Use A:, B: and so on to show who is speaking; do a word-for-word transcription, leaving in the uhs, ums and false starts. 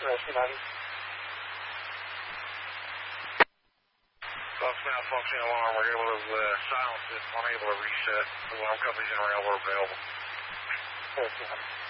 A: Rescue ninety.
B: Folks now functioning alarm. We're able to uh, silence it, unable to reset. Alarm companies and rail were available.
A: Rescue ninety.